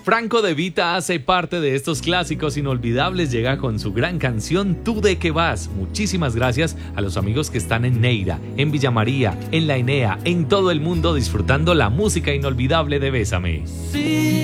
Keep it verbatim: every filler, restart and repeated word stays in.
Franco De Vita hace parte de estos clásicos inolvidables, llega con su gran canción Tú de qué vas. Muchísimas gracias a los amigos que están en Neira, en Villa María, en La Enea, en todo el mundo disfrutando la música inolvidable de Bésame. Sí.